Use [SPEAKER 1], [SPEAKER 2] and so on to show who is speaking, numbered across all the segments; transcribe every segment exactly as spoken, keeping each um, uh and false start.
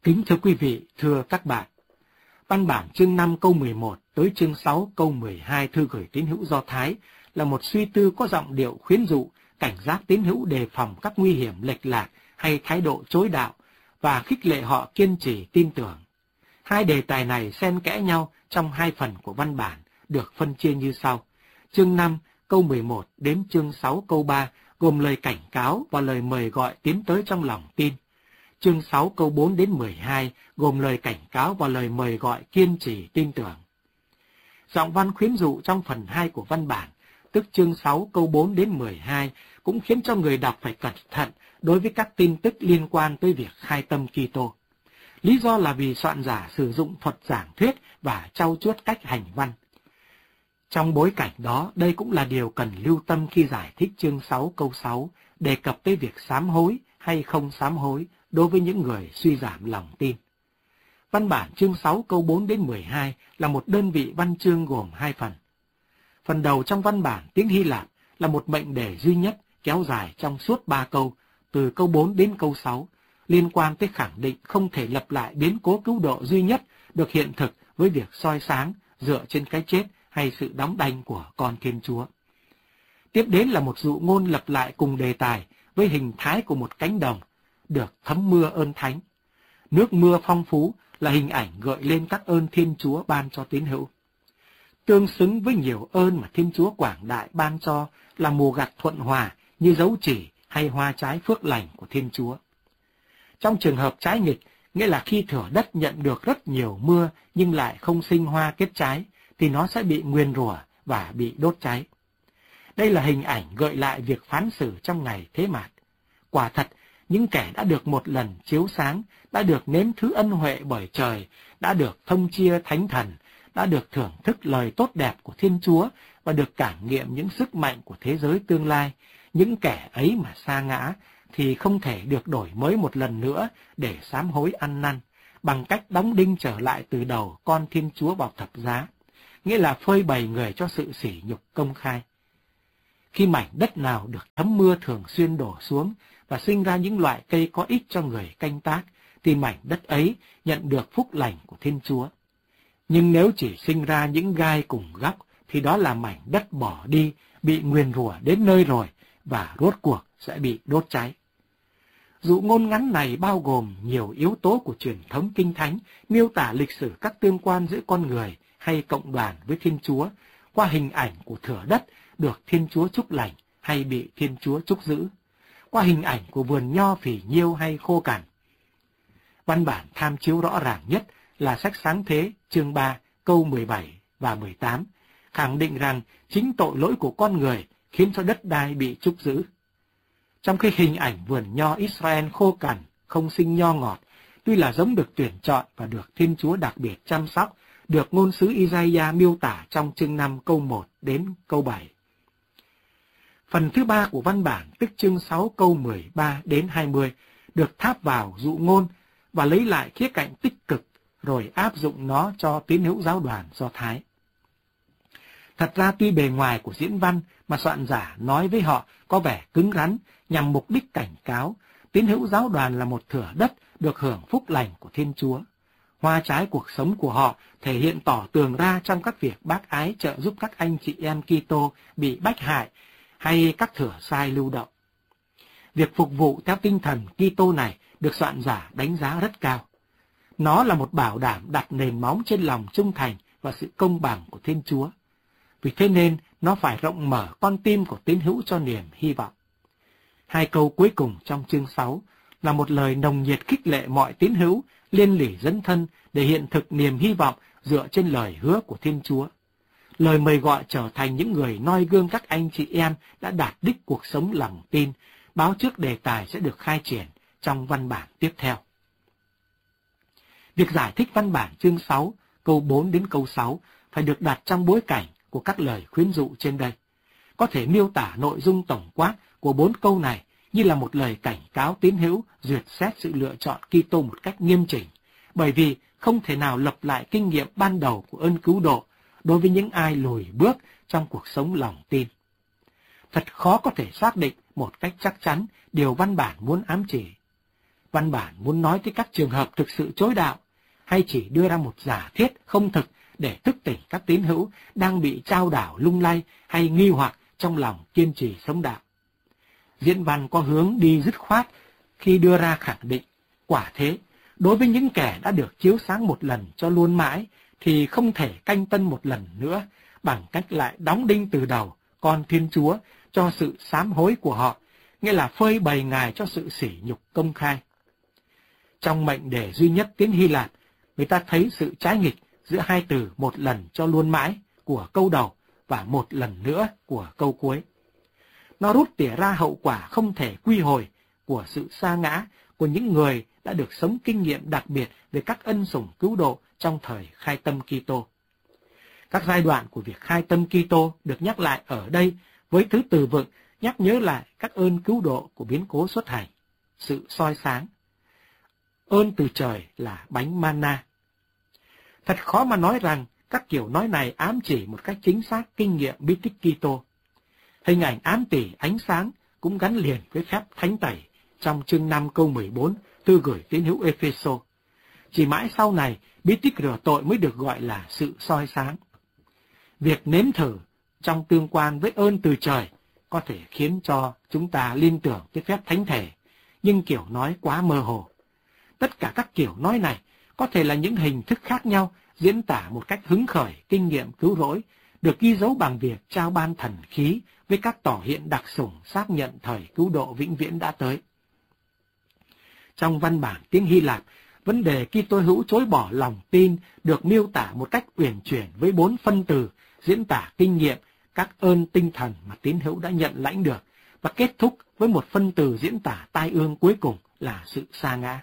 [SPEAKER 1] Kính thưa quý vị, thưa các bạn, văn bản chương năm câu mười một tới chương sáu câu mười hai thư gửi tín hữu Do Thái là một suy tư có giọng điệu khuyến dụ, cảnh giác tín hữu đề phòng các nguy hiểm lệch lạc hay thái độ chối đạo và khích lệ họ kiên trì tin tưởng. Hai đề tài này xen kẽ nhau trong hai phần của văn bản được phân chia như sau. Chương năm câu mười một đến chương sáu câu ba gồm lời cảnh cáo và lời mời gọi tiến tới trong lòng tin. Chương sáu câu bốn đến mười hai gồm lời cảnh cáo và lời mời gọi kiên trì tin tưởng. Giọng văn khuyến dụ trong phần hai của văn bản, tức chương sáu câu bốn đến mười hai, cũng khiến cho người đọc phải cẩn thận đối với các tin tức liên quan tới việc khai tâm Kitô. Lý do là vì soạn giả sử dụng thuật giảng thuyết và trau chuốt cách hành văn. Trong bối cảnh đó, đây cũng là điều cần lưu tâm khi giải thích chương sáu câu sáu, đề cập tới việc sám hối hay không sám hối đối với những người suy giảm lòng tin. Văn bản chương sáu câu bốn đến mười hai là một đơn vị văn chương gồm hai phần. Phần đầu trong văn bản tiếng Hy Lạp là một mệnh đề duy nhất kéo dài trong suốt ba câu, từ câu bốn đến câu sáu, liên quan tới khẳng định không thể lặp lại biến cố cứu độ duy nhất được hiện thực với việc soi sáng dựa trên cái chết hay sự đóng đanh của con Thiên Chúa. Tiếp đến là một dụ ngôn lặp lại cùng đề tài với hình thái của một cánh đồng được thấm mưa ơn thánh. Nước mưa phong phú là hình ảnh gợi lên các ơn Thiên Chúa ban cho tín hữu. Tương xứng với nhiều ơn mà Thiên Chúa quảng đại ban cho là mùa gặt thuận hòa như dấu chỉ hay hoa trái phước lành của Thiên Chúa. Trong trường hợp trái nghịch, nghĩa là khi thửa đất nhận được rất nhiều mưa nhưng lại không sinh hoa kết trái, thì nó sẽ bị nguyền rủa và bị đốt cháy. Đây là hình ảnh gợi lại việc phán xử trong ngày thế mạt. Quả thật, những kẻ đã được một lần chiếu sáng, đã được nếm thứ ân huệ bởi trời, đã được thông chia thánh thần, đã được thưởng thức lời tốt đẹp của Thiên Chúa và được cảm nghiệm những sức mạnh của thế giới tương lai. Những kẻ ấy mà sa ngã thì không thể được đổi mới một lần nữa để sám hối ăn năn, bằng cách đóng đinh trở lại từ đầu con Thiên Chúa vào thập giá, nghĩa là phơi bày người cho sự sỉ nhục công khai. Khi mảnh đất nào được thấm mưa thường xuyên đổ xuống và sinh ra những loại cây có ích cho người canh tác, thì mảnh đất ấy nhận được phúc lành của Thiên Chúa. Nhưng nếu chỉ sinh ra những gai cùng góc, thì đó là mảnh đất bỏ đi, bị nguyền rủa đến nơi rồi, và rốt cuộc sẽ bị đốt cháy. Dụ ngôn ngắn này bao gồm nhiều yếu tố của truyền thống kinh thánh, miêu tả lịch sử các tương quan giữa con người hay cộng đoàn với Thiên Chúa, qua hình ảnh của thửa đất được Thiên Chúa chúc lành hay bị Thiên Chúa chúc giữ, qua hình ảnh của vườn nho phì nhiêu hay khô cằn. Văn bản tham chiếu rõ ràng nhất là sách Sáng Thế chương ba câu mười bảy và mười tám, khẳng định rằng chính tội lỗi của con người khiến cho đất đai bị trúc giữ. Trong khi hình ảnh vườn nho Israel khô cằn, không sinh nho ngọt, tuy là giống được tuyển chọn và được Thiên Chúa đặc biệt chăm sóc, được ngôn sứ Isaiah miêu tả trong chương năm câu một đến câu bảy. Phần thứ ba của văn bản, tức chương sáu câu mười ba đến hai mươi, được tháp vào dụ ngôn và lấy lại khía cạnh tích cực rồi áp dụng nó cho tín hữu giáo đoàn Do Thái. Thật ra tuy bề ngoài của diễn văn mà soạn giả nói với họ có vẻ cứng rắn nhằm mục đích cảnh cáo, tín hữu giáo đoàn là một thửa đất được hưởng phúc lành của Thiên Chúa. Hoa trái cuộc sống của họ thể hiện tỏ tường ra trong các việc bác ái trợ giúp các anh chị em Kitô bị bách hại hay các thửa sai lưu động. Việc phục vụ theo tinh thần Kitô này được soạn giả đánh giá rất cao. Nó là một bảo đảm đặt nền móng trên lòng trung thành và sự công bằng của Thiên Chúa. Vì thế nên nó phải rộng mở con tim của tín hữu cho niềm hy vọng. Hai câu cuối cùng trong chương sáu là một lời nồng nhiệt khích lệ mọi tín hữu liên lỉ dấn thân để hiện thực niềm hy vọng dựa trên lời hứa của Thiên Chúa. Lời mời gọi trở thành những người noi gương các anh chị em đã đạt đích cuộc sống lòng tin, báo trước đề tài sẽ được khai triển trong văn bản tiếp theo. Việc giải thích văn bản chương sáu, câu bốn đến câu sáu phải được đặt trong bối cảnh của các lời khuyến dụ trên đây. Có thể miêu tả nội dung tổng quát của bốn câu này như là một lời cảnh cáo tín hữu duyệt xét sự lựa chọn Kitô một cách nghiêm chỉnh, bởi vì không thể nào lặp lại kinh nghiệm ban đầu của ơn cứu độ đối với những ai lùi bước trong cuộc sống lòng tin. Thật khó có thể xác định một cách chắc chắn điều văn bản muốn ám chỉ. văn bản muốn nói tới các trường hợp thực sự chối đạo, hay chỉ đưa ra một giả thiết không thực để thức tỉnh các tín hữu đang bị trao đảo lung lay hay nghi hoặc trong lòng kiên trì sống đạo. Diễn văn có hướng đi dứt khoát khi đưa ra khẳng định, quả thế, đối với những kẻ đã được chiếu sáng một lần cho luôn mãi, thì không thể canh tân một lần nữa, bằng cách lại đóng đinh từ đầu con Thiên Chúa cho sự sám hối của họ, nghĩa là phơi bày Ngài cho sự sỉ nhục công khai. Trong mệnh đề duy nhất tiếng Hy Lạp, người ta thấy sự trái nghịch giữa hai từ một lần cho luôn mãi của câu đầu và một lần nữa của câu cuối. Nó rút tỉa ra hậu quả không thể quy hồi của sự sa ngã của những người đã được sống kinh nghiệm đặc biệt về các ân sủng cứu độ trong thời khai tâm Kitô. Các giai đoạn của việc khai tâm Kitô được nhắc lại ở đây với thứ từ vựng nhắc nhớ lại các ơn cứu độ của biến cố xuất hành, sự soi sáng. Ơn từ trời là bánh mana. Thật khó mà nói rằng các kiểu nói này ám chỉ một cách chính xác kinh nghiệm bí tích Kitô. Hình ảnh ám tỉ ánh sáng cũng gắn liền với phép thánh tẩy trong chương năm câu mười bốn thư gửi tín hữu Epheso. Chỉ mãi sau này, bí tích rửa tội mới được gọi là sự soi sáng. Việc nếm thử trong tương quan với ơn từ trời có thể khiến cho chúng ta liên tưởng tới phép thánh thể, nhưng kiểu nói quá mơ hồ. Tất cả các kiểu nói này có thể là những hình thức khác nhau diễn tả một cách hứng khởi kinh nghiệm cứu rỗi, được ghi dấu bằng việc trao ban thần khí với các tỏ hiện đặc sủng xác nhận thời cứu độ vĩnh viễn đã tới. Trong văn bản tiếng Hy Lạp, vấn đề Kitô hữu chối bỏ lòng tin được miêu tả một cách uyển chuyển với bốn phân từ diễn tả kinh nghiệm các ơn tinh thần mà tín hữu đã nhận lãnh được, và kết thúc với một phân từ diễn tả tai ương cuối cùng là sự sa ngã.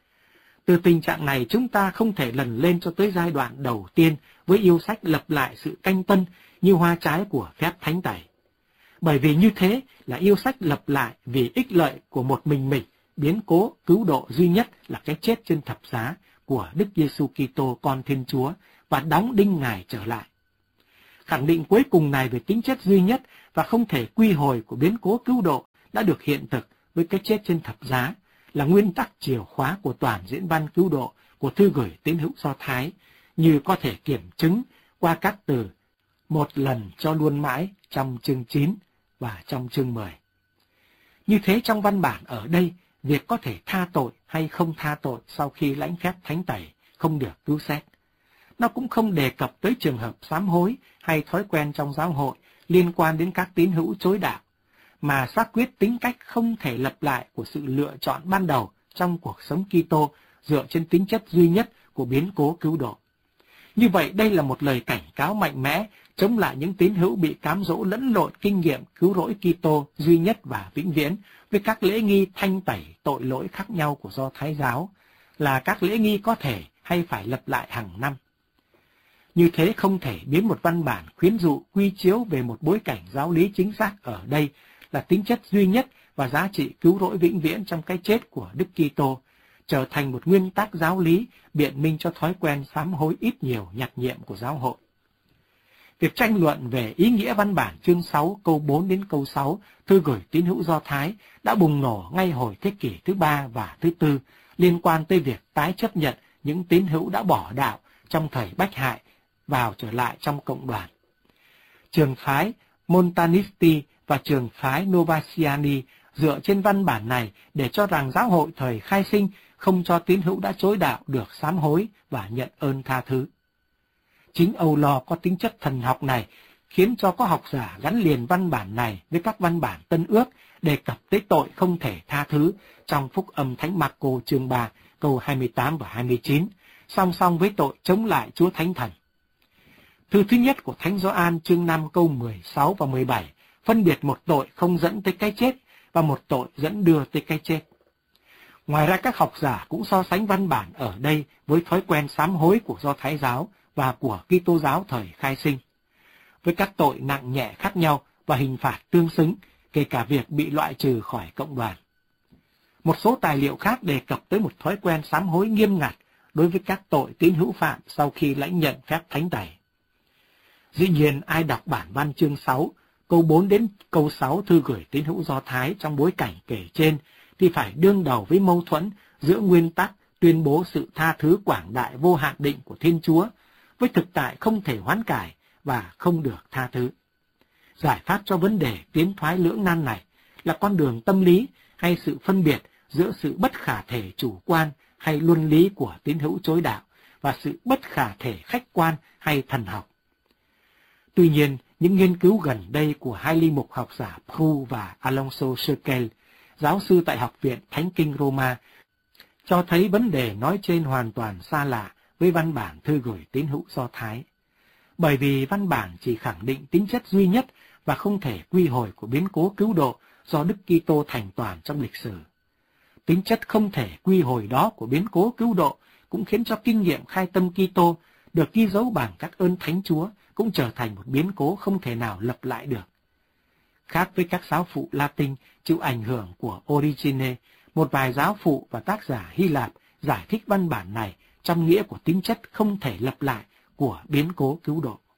[SPEAKER 1] Từ tình trạng này chúng ta không thể lần lên cho tới giai đoạn đầu tiên với yêu sách lập lại sự canh tân như hoa trái của phép thánh tẩy. Bởi vì như thế là yêu sách lập lại vì ích lợi của một mình mình, biến cố cứu độ duy nhất là cái chết trên thập giá của Đức Giêsu Kitô con Thiên Chúa và đóng đinh Ngài trở lại. Khẳng định cuối cùng này về tính chất duy nhất và không thể quy hồi của biến cố cứu độ đã được hiện thực với cái chết trên thập giá, là nguyên tắc chìa khóa của toàn diễn văn cứu độ của thư gửi tín hữu Do Thái, như có thể kiểm chứng qua các từ một lần cho luôn mãi trong chương chín và trong chương mười. Như thế trong văn bản ở đây, việc có thể tha tội hay không tha tội sau khi lãnh phép thánh tẩy không được cứu xét. Nó cũng không đề cập tới trường hợp sám hối hay thói quen trong giáo hội liên quan đến các tín hữu chối đạo, mà xác quyết tính cách không thể lặp lại của sự lựa chọn ban đầu trong cuộc sống Kitô dựa trên tính chất duy nhất của biến cố cứu độ. Như vậy đây là một lời cảnh cáo mạnh mẽ chống lại những tín hữu bị cám dỗ lẫn lộn kinh nghiệm cứu rỗi Kitô duy nhất và vĩnh viễn với các lễ nghi thanh tẩy tội lỗi khác nhau của Do Thái giáo, là các lễ nghi có thể hay phải lặp lại hàng năm. Như thế không thể biến một văn bản khuyến dụ quy chiếu về một bối cảnh giáo lý chính xác ở đây là tính chất duy nhất và giá trị cứu rỗi vĩnh viễn trong cái chết của Đức Kitô, trở thành một nguyên tắc giáo lý biện minh cho thói quen sám hối ít nhiều nhặt nhệm của giáo hội. Việc tranh luận về ý nghĩa văn bản chương sáu câu bốn đến câu sáu thư gửi tín hữu Do Thái đã bùng nổ ngay hồi thế kỷ thứ ba và thứ tư, liên quan tới việc tái chấp nhận những tín hữu đã bỏ đạo trong thời Bách Hại vào trở lại trong cộng đoàn. Trường phái Montanisti và trường phái Novatiani dựa trên văn bản này để cho rằng giáo hội thời khai sinh không cho tín hữu đã chối đạo được sám hối và nhận ơn tha thứ. Chính âu lo có tính chất thần học này khiến cho có học giả gắn liền văn bản này với các văn bản Tân Ước đề cập tới tội không thể tha thứ trong Phúc âm Thánh Marco chương ba câu hai mươi tám và hai mươi chín, song song với tội chống lại Chúa Thánh Thần. Thư thứ nhất của Thánh Gioan chương năm câu mười sáu và mười bảy phân biệt một tội không dẫn tới cái chết và một tội dẫn đưa tới cái chết. Ngoài ra các học giả cũng so sánh văn bản ở đây với thói quen sám hối của Do Thái giáo và của Kitô giáo thời khai sinh, với các tội nặng nhẹ khác nhau và hình phạt tương xứng, kể cả việc bị loại trừ khỏi cộng đoàn. Một số tài liệu khác đề cập tới một thói quen sám hối nghiêm ngặt đối với các tội tín hữu phạm sau khi lãnh nhận phép thánh tẩy. Dĩ nhiên ai đọc bản văn chương sáu, câu bốn đến câu sáu thư gửi tín hữu Do Thái trong bối cảnh kể trên thì phải đương đầu với mâu thuẫn giữa nguyên tắc tuyên bố sự tha thứ quảng đại vô hạn định của Thiên Chúa với thực tại không thể hoán cải và không được tha thứ. Giải pháp cho vấn đề tiến thoái lưỡng nan này là con đường tâm lý hay sự phân biệt giữa sự bất khả thể chủ quan hay luân lý của tín hữu chối đạo và sự bất khả thể khách quan hay thần học. Tuy nhiên, những nghiên cứu gần đây của hai ly mục học giả Pru và Alonso Cerquel, giáo sư tại Học viện Thánh Kinh Roma, cho thấy vấn đề nói trên hoàn toàn xa lạ với văn bản thư gửi tín hữu Do Thái. Bởi vì văn bản chỉ khẳng định tính chất duy nhất và không thể quy hồi của biến cố cứu độ do Đức Kitô thành toàn trong lịch sử. Tính chất không thể quy hồi đó của biến cố cứu độ cũng khiến cho kinh nghiệm khai tâm Kitô được ghi dấu bằng các ơn Thánh Chúa cũng trở thành một biến cố không thể nào lặp lại được. Khác với các giáo phụ Latin chịu ảnh hưởng của Origene, một vài giáo phụ và tác giả Hy Lạp giải thích văn bản này trong nghĩa của tính chất không thể lặp lại của biến cố cứu độ.